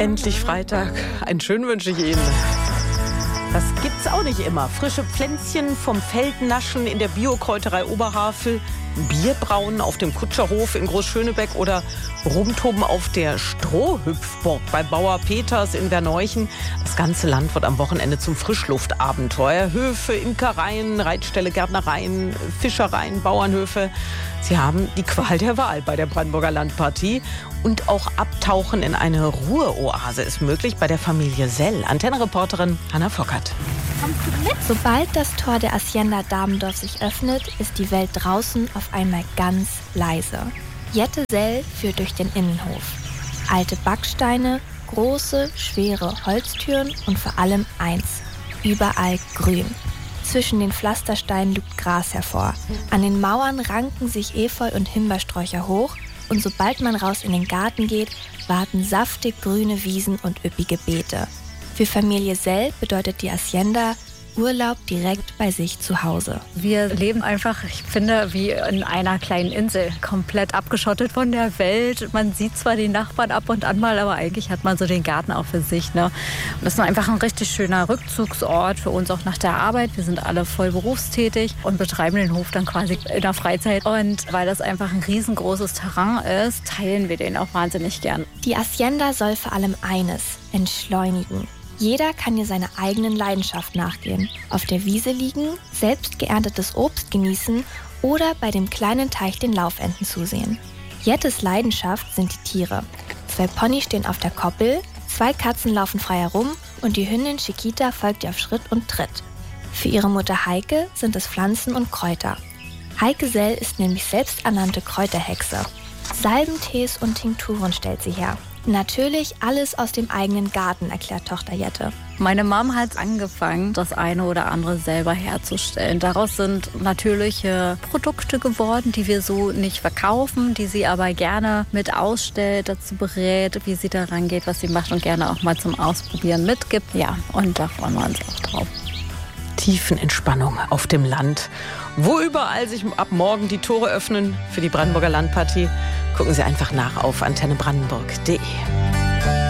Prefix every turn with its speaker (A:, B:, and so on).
A: Endlich Freitag. Einen schönen wünsche ich Ihnen. Das gibt's auch nicht immer. Frische Pflänzchen vom Feld naschen in der Biokräuterei Oberhavel, Bierbrauen auf dem Kutscherhof in Großschönebeck oder rumtoben auf der Strohhüpfburg bei Bauer Peters in Verneuchen. Das ganze Land wird am Wochenende zum Frischluftabenteuer. Höfe, Imkereien, Reitställe, Gärtnereien, Fischereien, Bauernhöfe. Sie haben die Qual der Wahl bei der Brandenburger Landpartie. Und auch Abtauchen in eine Ruheoase ist möglich bei der Familie Sell. Antenne-Reporterin Hanna Vockert.
B: Sobald das Tor der Hacienda Dabendorf sich öffnet, ist die Welt draußen auf einmal ganz leise. Jette Sell führt durch den Innenhof. Alte Backsteine, große, schwere Holztüren und vor allem eins: überall grün. Zwischen den Pflastersteinen lugt Gras hervor. An den Mauern ranken sich Efeu und Himbeersträucher hoch. Und sobald man raus in den Garten geht, warten saftig grüne Wiesen und üppige Beete. Für Familie Sell bedeutet die Hacienda Urlaub direkt bei sich zu Hause.
C: Wir leben einfach, ich finde, wie in einer kleinen Insel. Komplett abgeschottet von der Welt. Man sieht zwar die Nachbarn ab und an mal, aber eigentlich hat man so den Garten auch für sich. Ne? Und das ist einfach ein richtig schöner Rückzugsort für uns auch nach der Arbeit. Wir sind alle voll berufstätig und betreiben den Hof dann quasi in der Freizeit. Und weil das einfach ein riesengroßes Terrain ist, teilen wir den auch wahnsinnig gern.
B: Die Hacienda soll vor allem eines: entschleunigen. Jeder kann hier seiner eigenen Leidenschaft nachgehen. Auf der Wiese liegen, selbst geerntetes Obst genießen oder bei dem kleinen Teich den Laufenten zusehen. Jettes Leidenschaft sind die Tiere. 2 Ponys stehen auf der Koppel, 2 Katzen laufen frei herum und die Hündin Chiquita folgt ihr auf Schritt und Tritt. Für ihre Mutter Heike sind es Pflanzen und Kräuter. Heike Sell ist nämlich selbsternannte Kräuterhexe. Salbentees und Tinkturen stellt sie her. Natürlich alles aus dem eigenen Garten, erklärt Tochter Jette.
C: Meine Mom hat angefangen, das eine oder andere selber herzustellen. Daraus sind natürliche Produkte geworden, die wir so nicht verkaufen, die sie aber gerne mit ausstellt, dazu berät, wie sie daran geht, was sie macht und gerne auch mal zum Ausprobieren mitgibt. Ja, und da freuen wir uns auch drauf.
A: Tiefenentspannung auf dem Land, wo überall sich ab morgen die Tore öffnen für die Brandenburger Landpartie. Gucken Sie einfach nach auf antennebrandenburg.de.